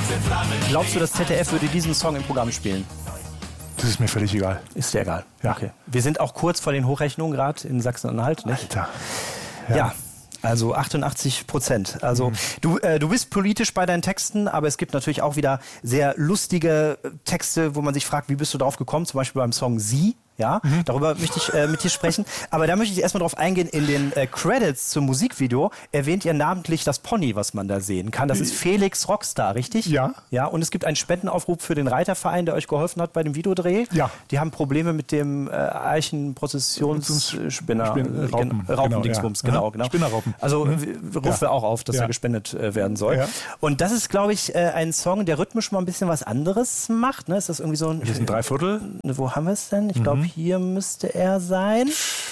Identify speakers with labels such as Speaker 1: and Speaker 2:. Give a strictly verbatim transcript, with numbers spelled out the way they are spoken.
Speaker 1: Glaubst du, das Z D F würde diesen Song im Programm spielen?
Speaker 2: Das ist mir völlig egal.
Speaker 1: Ist dir egal?
Speaker 2: Ja.
Speaker 1: Okay. Wir sind auch kurz vor den Hochrechnungen gerade in Sachsen-Anhalt, nicht?
Speaker 2: Alter.
Speaker 1: Ja. ja. Also achtundachtzig Prozent. Also mhm. du, äh, du bist politisch bei deinen Texten, aber es gibt natürlich auch wieder sehr lustige Texte, wo man sich fragt, wie bist du drauf gekommen? Zum Beispiel beim Song Sie. Ja, mhm. darüber möchte ich äh, mit dir sprechen. Aber da möchte ich erstmal drauf eingehen. In den äh, Credits zum Musikvideo erwähnt ihr namentlich das Pony, was man da sehen kann. Das ist Felix Rockstar, richtig?
Speaker 2: Ja.
Speaker 1: Ja. Und es gibt einen Spendenaufruf für den Reiterverein, der euch geholfen hat bei dem Videodreh.
Speaker 2: Ja.
Speaker 1: Die haben Probleme mit dem äh, Eichenprozessionsspinner.
Speaker 2: Spin- Raupen.
Speaker 1: Raupendingsbums, genau, ja. genau, genau.
Speaker 2: Spinnerraupen.
Speaker 1: Also mhm. rufen
Speaker 2: ja.
Speaker 1: wir auch auf, dass
Speaker 2: ja.
Speaker 1: er gespendet äh, werden soll.
Speaker 2: Ja.
Speaker 1: Und das ist, glaube ich, äh, ein Song, der rhythmisch mal ein bisschen was anderes macht. Ne? Ist das irgendwie so ein...
Speaker 2: Das ist ein Dreiviertel.
Speaker 1: Wo haben wir es denn? Ich glaube,
Speaker 2: mhm.
Speaker 1: hier müsste er sein.